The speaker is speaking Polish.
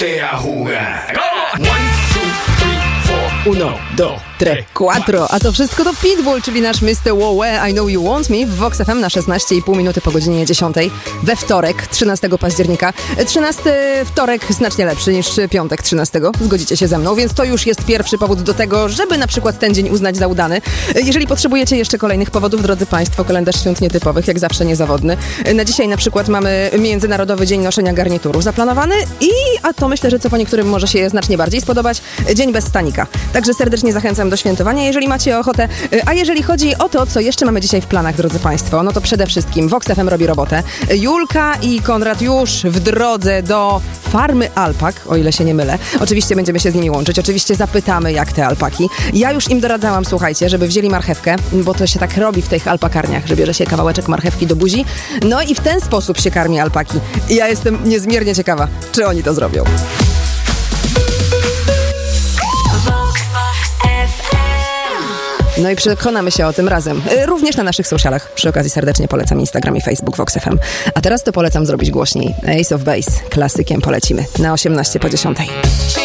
Ponte a jugar. 1, 2, 3, 4. 1, 2, 3, 4. A to wszystko to Pitbull, czyli nasz Mr. Wowe, I Know You Want Me w Vox FM na 16,5 minuty po godzinie 10 we wtorek, 13 października. 13 wtorek znacznie lepszy niż piątek 13, zgodzicie się ze mną, więc to już jest pierwszy powód do tego, żeby na przykład ten dzień uznać za udany. Jeżeli potrzebujecie jeszcze kolejnych powodów, drodzy Państwo, kalendarz świąt nietypowych, jak zawsze niezawodny. Na dzisiaj na przykład mamy Międzynarodowy Dzień Noszenia Garnituru zaplanowany a to myślę, że co po niektórym może się znacznie bardziej spodobać, Dzień bez stanika. Także serdecznie zachęcam do świętowania, jeżeli macie ochotę. A jeżeli chodzi o to, co jeszcze mamy dzisiaj w planach, drodzy Państwo, no to przede wszystkim Vox FM robi robotę. Julka i Konrad już w drodze do farmy alpak, o ile się nie mylę. Oczywiście będziemy się z nimi łączyć, oczywiście zapytamy, jak te alpaki. Ja już im doradzałam, słuchajcie, żeby wzięli marchewkę, bo to się tak robi w tych alpakarniach, że bierze się kawałeczek marchewki do buzi, no i w ten sposób się karmi alpaki. I ja jestem niezmiernie ciekawa, czy oni to zrobią. No i przekonamy się o tym razem, również na naszych socialach. Przy okazji serdecznie polecam Instagram i Facebook Vox FM. A teraz to polecam zrobić głośniej. Ace of Base, klasykiem polecimy na 18 po 10.